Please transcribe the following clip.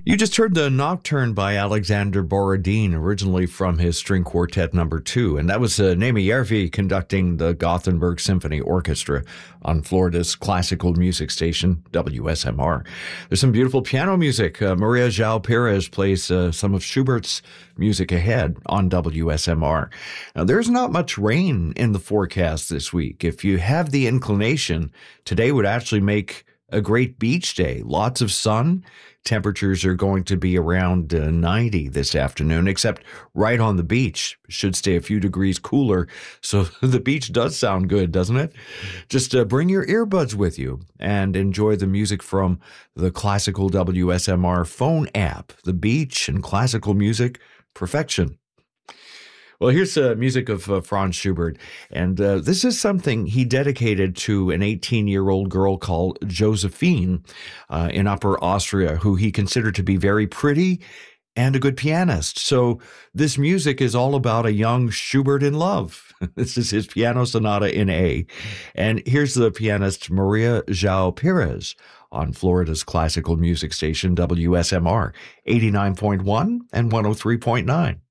You just heard the Nocturne by Alexander Borodin, originally from his String Quartet Number 2, and that was Naima Järvi conducting the Gothenburg Symphony Orchestra on Florida's classical music station, WSMR. There's some beautiful piano music. Maria João Pires plays some of Schubert's music ahead on WSMR. Now, there's not much rain in the forecast this week. If you have the inclination, today would actually make a great beach day. Lots of sun. Temperatures are going to be around 90 this afternoon, except right on the beach. Should stay a few degrees cooler. So the beach does sound good, doesn't it? Just bring your earbuds with you and enjoy the music from the classical WSMR phone app. The beach and classical music, perfection. Well, here's music of Franz Schubert, and this is something he dedicated to an 18-year-old girl called Josephine in Upper Austria, who he considered to be very pretty and a good pianist. So this music is all about a young Schubert in love. This is his piano sonata in A. And here's the pianist Maria João Pires on Florida's classical music station, WSMR, 89.1 and 103.9.